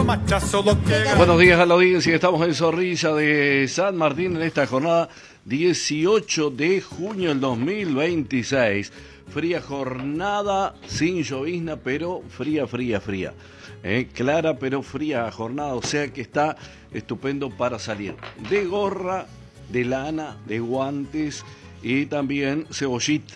Buenos días a la audiencia, estamos en Zorrilla de San Martín en esta jornada 18 de junio del 2026. Fría jornada, sin llovizna, pero fría. Clara pero fría jornada, o sea que está estupendo para salir. De gorra, de lana, de guantes y también cebollita.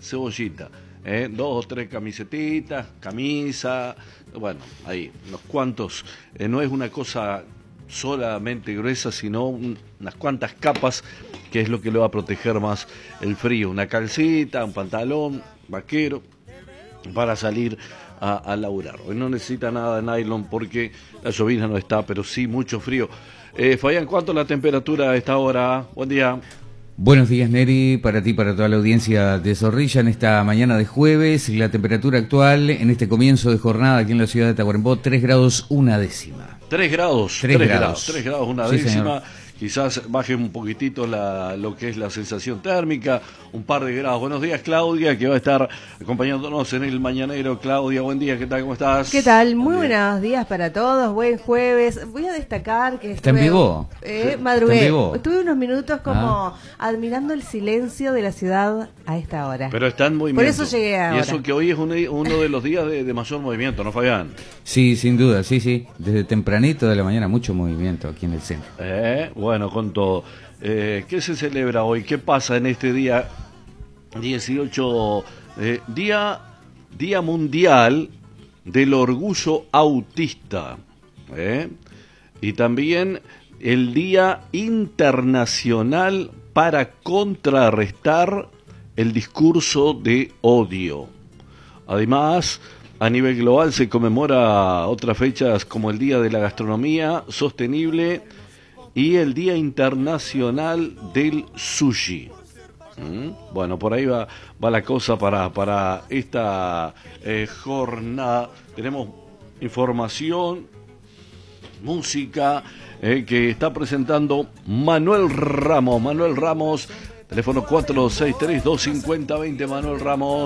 2 o 3 camisetitas, camisa, bueno, ahí, unos cuantos. No es una cosa solamente gruesa, sino unas cuantas capas, que es lo que le va a proteger más el frío. Una calcita, un pantalón vaquero, para salir a laburar. Hoy no necesita nada de nylon porque la llovizna no está, pero sí mucho frío. Fabián, ¿cuánto es la temperatura a esta hora? Buen día. Buenos días, Neri, para ti, para toda la audiencia de Zorrilla en esta mañana de jueves. La temperatura actual en este comienzo de jornada aquí en la ciudad de Tacuarembó, 3 grados 1 décima. 3 grados 1 Sí, décima. señor. Quizás baje un poquitito lo que es la sensación térmica, un par de grados. Buenos días, Claudia, que va a estar acompañándonos en el mañanero. Claudia, buen día, ¿qué tal? ¿Cómo estás? ¿Qué tal? Muy buenos días para todos, buen jueves. Voy a destacar que ¿Está en vivo? Madrugué. ¿Está en vivo? Estuve unos minutos como admirando el silencio de la ciudad a esta hora. Pero está en movimiento. Por eso llegué ahora. Y eso que hoy es uno de los días de mayor movimiento, ¿no, Fabián? Sí, sin duda, sí. Desde tempranito de la mañana, mucho movimiento aquí en el centro. Bueno, con todo. ¿Qué se celebra hoy? ¿Qué pasa en este día 18? Día Mundial del Orgullo Autista. Y también el Día Internacional para contrarrestar el discurso de odio. Además, a nivel global se conmemora otras fechas como el Día de la Gastronomía Sostenible y el Día Internacional del Sushi. Bueno, por ahí va la cosa para esta jornada. Tenemos información, música que está presentando Manuel Ramos. Teléfono 463-250-20, Manuel Ramos.